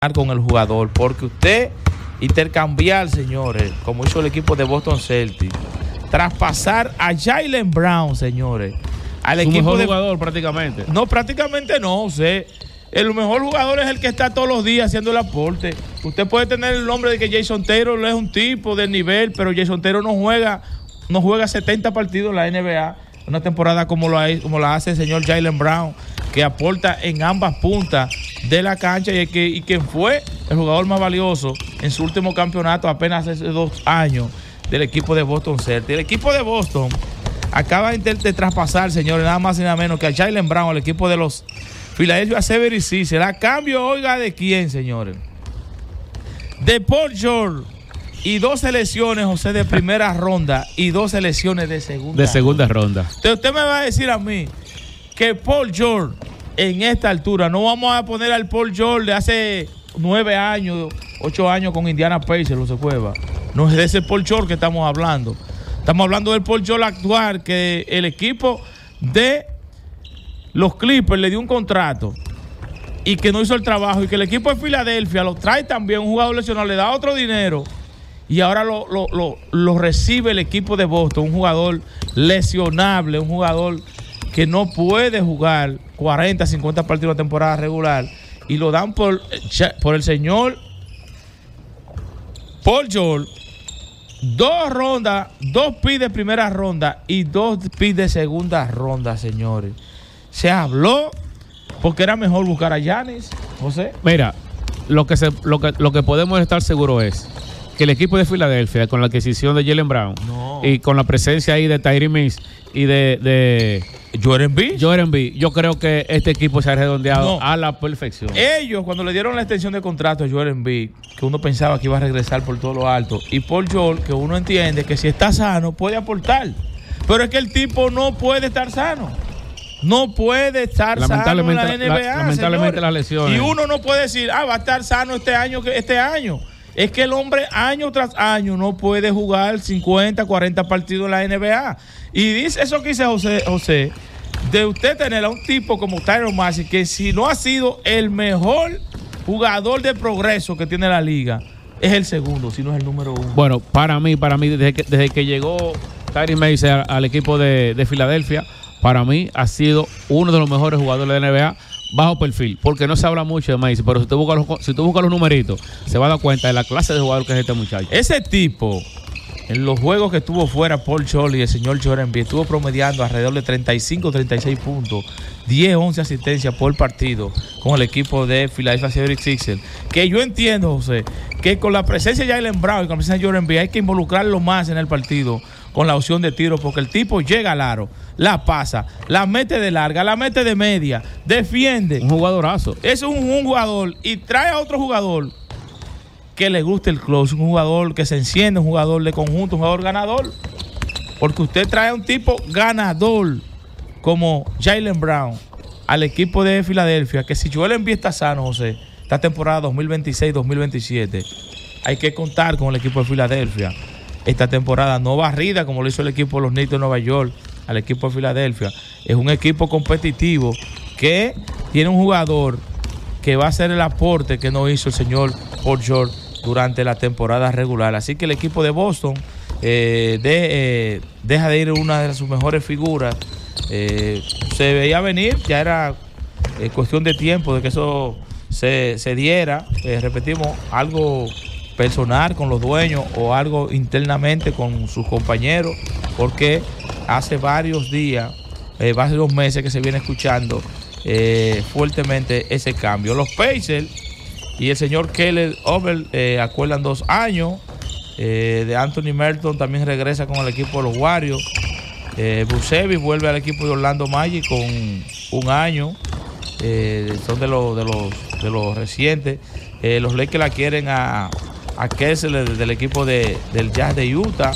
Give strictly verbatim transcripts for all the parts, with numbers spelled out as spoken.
con el jugador, porque usted intercambiar, señores, como hizo el equipo de Boston Celtics, traspasar a Jaylen Brown, señores, al Su equipo mejor de, jugador prácticamente. No, prácticamente no, o sea, el mejor jugador es el que está todos los días haciendo el aporte. Usted puede tener el nombre de que Jason Taylor es un tipo de nivel, pero Jason Taylor no juega, no juega setenta partidos en la N B A, una temporada como, lo, como la hace el señor Jaylen Brown, que aporta en ambas puntas de la cancha y, que, y quien fue el jugador más valioso en su último campeonato apenas hace dos años del equipo de Boston Celtics. El equipo de Boston acaba de, de traspasar, señores, nada más y nada menos que a Jaylen Brown, al equipo de los Philadelphia seventy-sixers. ¿A cambio, oiga, de quién, señores? De Paul George y dos selecciones, José, de primera ronda y dos selecciones de segunda de segunda ronda. Entonces usted me va a decir a mí que Paul George en esta altura, no vamos a poner al Paul George de hace nueve años, ocho años con Indiana Pacers, lo se cueva. No es de ese Paul George que estamos hablando. Estamos hablando del Paul George actual, que el equipo de los Clippers le dio un contrato y que no hizo el trabajo, y que el equipo de Filadelfia lo trae también, un jugador lesionado, le da otro dinero y ahora lo, lo, lo, lo recibe el equipo de Boston, un jugador lesionable, un jugador que no puede jugar cuarenta, cincuenta partidos de temporada regular, y lo dan por, por el señor Paul George. Dos rondas, dos picks de primera ronda y dos picks de segunda ronda, señores. Se habló porque era mejor buscar a Giannis, José. Mira, lo que, se, lo que, lo que podemos estar seguros es que el equipo de Filadelfia, con la adquisición de Jaylen Brown no. y con la presencia ahí de Tyrese Mills y de, de Joel Embiid, Joel Embiid, yo creo que este equipo se ha redondeado no. a la perfección. Ellos, cuando le dieron la extensión de contrato a Joel Embiid, que uno pensaba que iba a regresar por todo lo alto, y Paul George, que uno entiende que si está sano puede aportar, pero es que el tipo no puede estar sano. No puede estar sano en la N B A, la, lamentablemente las lesiones. Y uno no puede decir, ah, va a estar sano este año, este año. Es que el hombre año tras año no puede jugar cincuenta, cuarenta partidos en la N B A. Y dice eso que dice José, José, de usted tener a un tipo como Tyrone Maxey, que si no ha sido el mejor jugador de progreso que tiene la liga, es el segundo, si no es el número uno. Bueno, para mí, para mí, desde que, desde que llegó Tyrese Maxey al, al equipo de, de Filadelfia, para mí ha sido uno de los mejores jugadores de la N B A bajo perfil, porque no se habla mucho de Maxey, pero si tú buscas los, si tú buscas los numeritos, se va a dar cuenta de la clase de jugador que es este muchacho. Ese tipo, en los juegos que estuvo fuera Paul George y el señor Joel Embiid, estuvo promediando alrededor de treinta y cinco, treinta y seis puntos, diez, once asistencias por partido con el equipo de Philadelphia seventy-sixers. Que yo entiendo, José, que con la presencia de Jaylen Brown y con la presencia de Joel Embiid hay que involucrarlo más en el partido con la opción de tiro, porque el tipo llega al aro, la pasa, la mete de larga, la mete de media, defiende. Un jugadorazo. Es un, un jugador y trae a otro jugador que le guste el close, un jugador que se enciende, un jugador de conjunto, un jugador ganador. Porque usted trae a un tipo ganador como Jaylen Brown al equipo de Filadelfia, que si Joel Embiid está sano, José, esta temporada dos mil veintiséis, dos mil veintisiete, hay que contar con el equipo de Filadelfia. Esta temporada no barrida como lo hizo el equipo de los Knicks de Nueva York al equipo de Filadelfia. Es un equipo competitivo que tiene un jugador que va a hacer el aporte que no hizo el señor Paul George durante la temporada regular. Así que el equipo de Boston eh, de, eh, deja de ir una de sus mejores figuras. Eh, se veía venir, ya era eh, cuestión de tiempo de que eso se, se diera. Eh, repetimos, algo personal con los dueños o algo internamente con sus compañeros, porque hace varios días, eh, varios meses que se viene escuchando eh, fuertemente ese cambio. Los Pacers y el señor Kelly Oubre eh, acuerdan dos años. Eh, de Anthony Melton también regresa con el equipo de los Warriors. Eh, Vucevic vuelve al equipo de Orlando Magic con un año. Eh, son de los de los de los recientes. Eh, los Lakers la quieren a a Kessler del equipo de, del Jazz de Utah,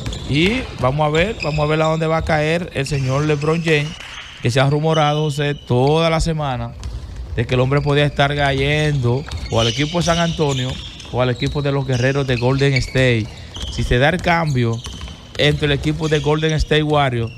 y vamos a ver, vamos a ver a dónde va a caer el señor LeBron James, que se ha rumorado, José, toda la semana de que el hombre podía estar cayendo o al equipo de San Antonio o al equipo de los Guerreros de Golden State. Si se da el cambio entre el equipo de Golden State Warriors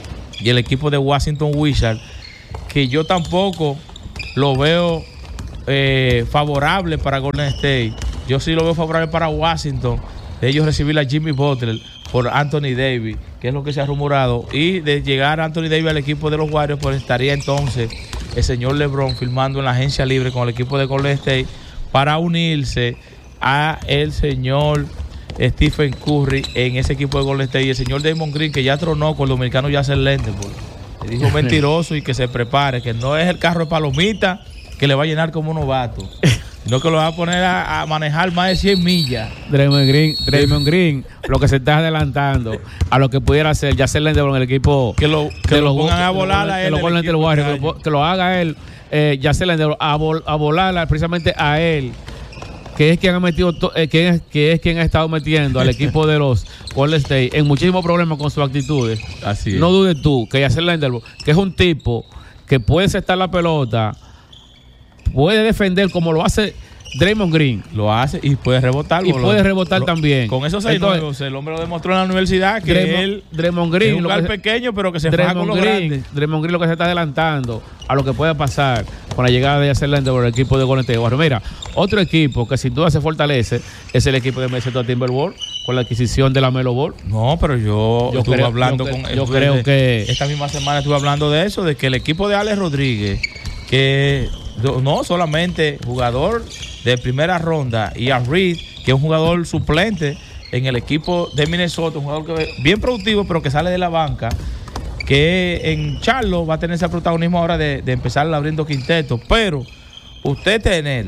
y el equipo de Washington Wizards, que yo tampoco lo veo eh, favorable para Golden State. Yo sí lo veo favorable para Washington, de ellos recibir a Jimmy Butler por Anthony Davis, que es lo que se ha rumorado, y de llegar Anthony Davis al equipo de los Warriors, pues estaría entonces el señor LeBron firmando en la agencia libre con el equipo de Golden State para unirse a el señor Stephen Curry en ese equipo de Golden State, y el señor Draymond Green, que ya tronó con el dominicano Yasser Lenderborg. Le dijo mentiroso y que se prepare, que no es el carro de palomita que le va a llenar como un novato, sino que lo va a poner a, a manejar más de cien millas. Draymond Green, Draymond Green, lo que se está adelantando a lo que pudiera hacer Yasser Lenderborg en el equipo, que lo, que lo pongan a volar a él, que lo, pongan el Warriors, que, lo, que lo haga él, eh, Yasser Lenderborg, a, vol, a volar precisamente a él, que es quien ha metido, eh, quien es, que es quien ha estado metiendo al equipo de los Golden State en muchísimos problemas con sus actitudes. Así es. No dudes tú que Yasser Lenderborg, que es un tipo que puede aceptar la pelota, puede defender como lo hace Draymond Green. Lo hace y puede rebotar. Y puede rebotar lo, también. Con esos seis nuevos, el hombre lo demostró en la universidad, que Draymond, él Draymond Green, es un lugar pequeño, pero que se faja con los Green, grandes. Draymond Green lo que se está adelantando a lo que puede pasar con la llegada de Yasser Lenderborg al equipo de Golden State Warriors. Mira, otro equipo que sin duda se fortalece es el equipo de Minnesota Timberwolves con la adquisición de la Melo Ball. No, pero yo, yo estuve creo, hablando yo, con yo creo de, que esta misma semana estuve hablando de eso, de que el equipo de Alex Rodríguez, que no solamente jugador de primera ronda, y a Reed, que es un jugador suplente en el equipo de Minnesota, un jugador que bien productivo, pero que sale de la banca, que en Charlotte va a tener ese protagonismo ahora de, de empezar abriendo quinteto. Pero usted tener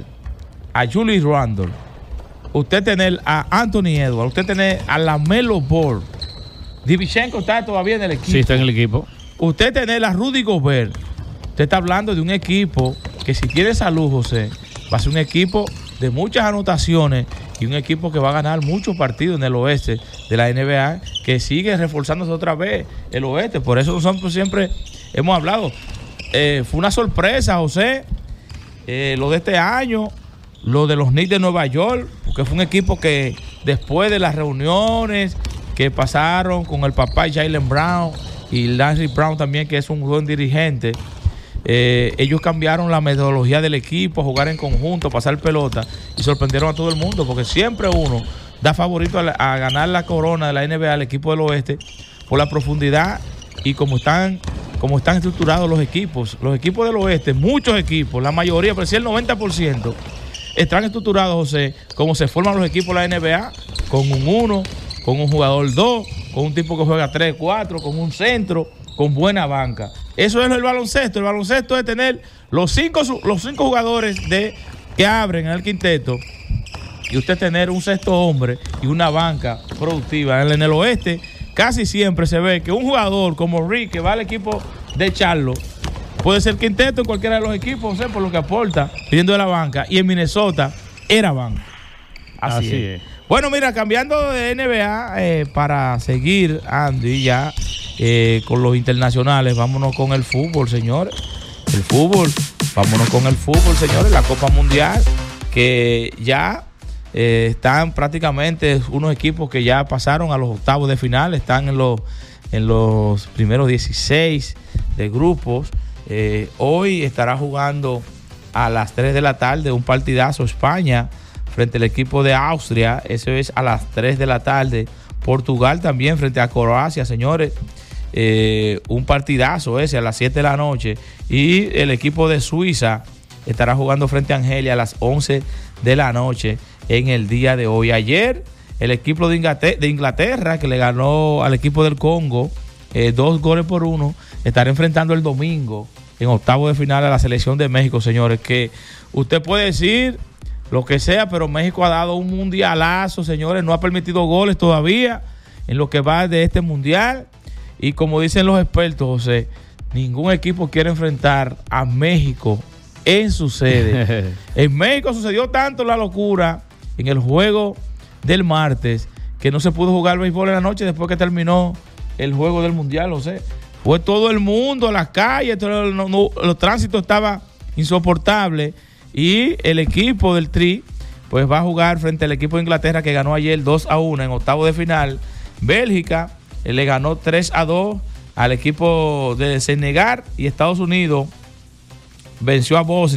a Julius Randle, usted tener a Anthony Edwards, usted tener a la Melo Ball, Divichenko está todavía en el equipo. Sí, está en el equipo. Usted tener a Rudy Gobert. Usted está hablando de un equipo que, si tiene salud, José, va a ser un equipo de muchas anotaciones y un equipo que va a ganar muchos partidos en el oeste de la N B A, que sigue reforzándose otra vez el oeste. Por eso nosotros siempre hemos hablado. Eh, fue una sorpresa, José, eh, lo de este año, lo de los Knicks de Nueva York, porque fue un equipo que después de las reuniones que pasaron con el papá Jaylen Brown y Larry Brown también, que es un buen dirigente, Eh, ellos cambiaron la metodología del equipo, jugar en conjunto, pasar pelota, y sorprendieron a todo el mundo, porque siempre uno da favorito a, la, a ganar la corona de la N B A al equipo del oeste por la profundidad y como están, como están estructurados los equipos. Los equipos del oeste, muchos equipos, la mayoría, pero sí el noventa por ciento, están estructurados, José, como se forman los equipos de la N B A, con un uno, con un jugador dos, con un tipo que juega tres, cuatro, con un centro, con buena banca. Eso es el baloncesto. El baloncesto es tener los cinco, los cinco jugadores de, que abren en el quinteto, y usted tener un sexto hombre y una banca productiva. En el oeste casi siempre se ve que un jugador como Rick, que va al equipo de Charlotte, puede ser quinteto en cualquiera de los equipos, o sea, por lo que aporta, pidiendo de la banca. Y en Minnesota era banca. Así, Así es. es. Bueno, mira, cambiando de N B A, eh, para seguir, Andy, ya eh, con los internacionales, vámonos con el fútbol, señores. El fútbol, vámonos con el fútbol, señores. La Copa Mundial, que ya eh, están prácticamente unos equipos que ya pasaron a los octavos de final, están en los, en los primeros dieciséis de grupos. Eh, hoy estará jugando a las tres de la tarde un partidazo España frente al equipo de Austria. Eso es a las tres de la tarde. Portugal también frente a Croacia, señores. Eh, un partidazo ese a las siete de la noche. Y el equipo de Suiza estará jugando frente a Argelia a las once de la noche en el día de hoy. Ayer el equipo de Inglaterra, de Inglaterra que le ganó al equipo del Congo eh, dos goles por uno, estará enfrentando el domingo en octavo de final a la selección de México, señores. Que usted puede decir lo que sea, pero México ha dado un mundialazo, señores. No ha permitido goles todavía en lo que va de este mundial. Y como dicen los expertos, José, ningún equipo quiere enfrentar a México en su sede. En México sucedió tanto la locura en el juego del martes que no se pudo jugar béisbol en la noche después que terminó el juego del mundial, José. Fue todo el mundo a las calles, todo el, no, no, los tránsitos estaban insoportables. Y el equipo del Tri pues va a jugar frente al equipo de Inglaterra, que ganó ayer dos a uno en octavo de final. Bélgica eh, le ganó tres a dos al equipo de Senegal, y Estados Unidos venció a Bosnia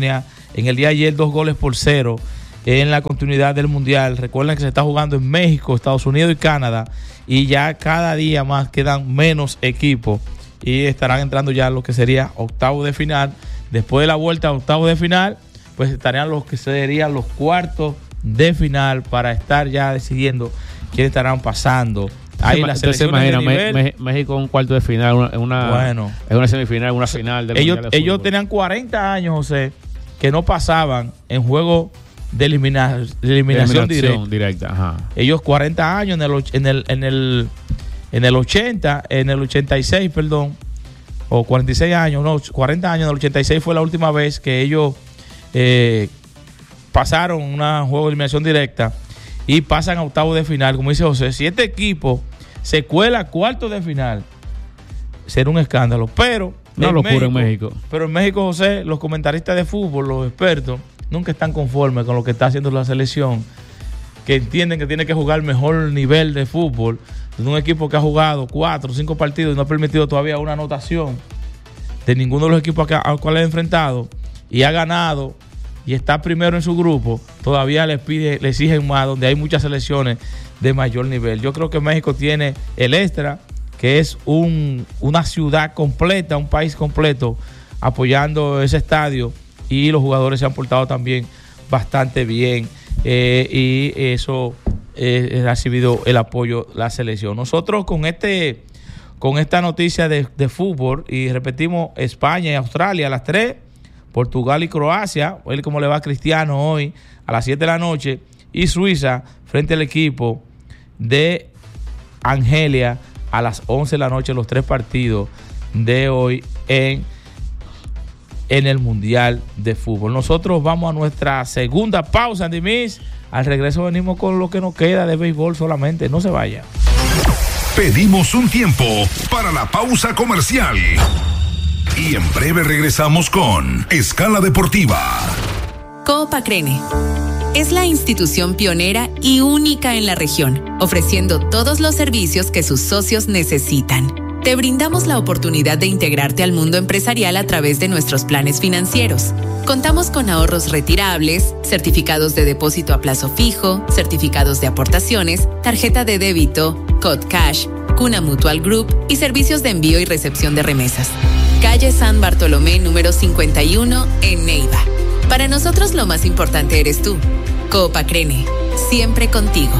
en el día de ayer dos goles por cero en la continuidad del Mundial. Recuerden que se está jugando en México, Estados Unidos y Canadá, y ya cada día más quedan menos equipos y estarán entrando ya lo que sería octavo de final. Después de la vuelta a octavo de final, pues estarían los que serían los cuartos de final para estar ya decidiendo quiénes estarán pasando. Ahí las selecciones de nivel. Me, México en un cuarto de final, una, una, bueno, en una semifinal, una final del ellos, Mundial de ellos fútbol. tenían cuarenta años, José, que no pasaban en juego de, elimina, de eliminación, eliminación directa. directa ajá. Ellos cuarenta años en el, en el, en el, en el ochenta, en el ochenta y seis, perdón, o cuarenta y seis años, no, cuarenta años, en el ochenta y seis fue la última vez que ellos eh, pasaron un juego de eliminación directa y pasan a octavo de final. Como dice José, si este equipo se cuela a cuarto de final, será un escándalo. Pero no locura México, en México. Pero en México, José, los comentaristas de fútbol, los expertos, nunca están conformes con lo que está haciendo la selección, que entienden que tiene que jugar mejor nivel de fútbol. Es un equipo que ha jugado cuatro o cinco partidos y no ha permitido todavía una anotación de ninguno de los equipos a los cuales ha enfrentado, y ha ganado y está primero en su grupo. Todavía les pide, le exigen más, donde hay muchas selecciones de mayor nivel. Yo creo que México tiene el extra, que es un, una ciudad completa, un país completo apoyando ese estadio, y los jugadores se han portado también bastante bien, eh, y eso eh, ha recibido el apoyo de la selección. Nosotros con este con esta noticia de, de fútbol, y repetimos, España y Australia a las tres, Portugal y Croacia, hoy como le va a Cristiano hoy a las siete de la noche, y Suiza frente al equipo de Angelia a las once de la noche, los tres partidos de hoy en, en el Mundial de Fútbol. Nosotros vamos a nuestra segunda pausa, Andy Miss. Al regreso venimos con lo que nos queda de béisbol solamente. No se vaya. Pedimos un tiempo para la pausa comercial y en breve regresamos con Escala Deportiva. Coop Acrene es la institución pionera y única en la región, ofreciendo todos los servicios que sus socios necesitan. Te brindamos la oportunidad de integrarte al mundo empresarial a través de nuestros planes financieros. Contamos con ahorros retirables, certificados de depósito a plazo fijo, certificados de aportaciones, tarjeta de débito, Cod Cash, Cuna Mutual Group y servicios de envío y recepción de remesas. Calle San Bartolomé número cincuenta y uno en Neiva. Para nosotros lo más importante eres tú. Coop Acrene, siempre contigo.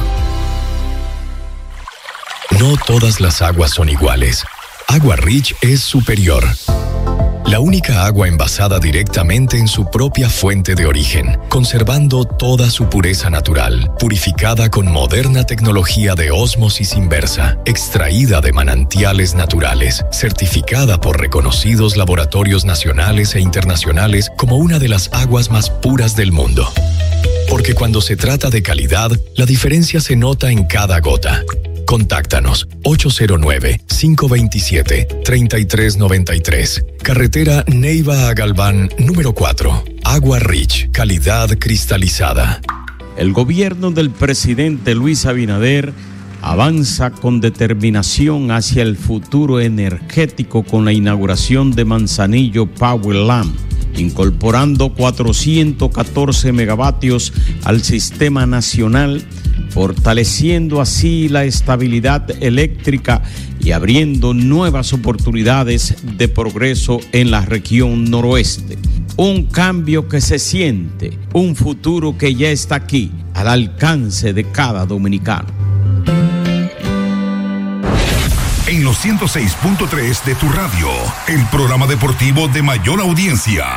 No todas las aguas son iguales. Agua Rich es superior. La única agua envasada directamente en su propia fuente de origen, conservando toda su pureza natural, purificada con moderna tecnología de ósmosis inversa, extraída de manantiales naturales, certificada por reconocidos laboratorios nacionales e internacionales como una de las aguas más puras del mundo. Porque cuando se trata de calidad, la diferencia se nota en cada gota. Contáctanos ocho cero nueve, cinco dos siete, tres tres nueve tres. Carretera Neiva a Galván, número cuatro. Agua Rich, calidad cristalizada. El gobierno del presidente Luis Abinader avanza con determinación hacia el futuro energético con la inauguración de Manzanillo Power Lamp, incorporando cuatrocientos catorce megavatios al sistema nacional, fortaleciendo así la estabilidad eléctrica y abriendo nuevas oportunidades de progreso en la región noroeste. Un cambio que se siente, un futuro que ya está aquí, al alcance de cada dominicano. En los ciento seis punto tres de tu radio, el programa deportivo de mayor audiencia,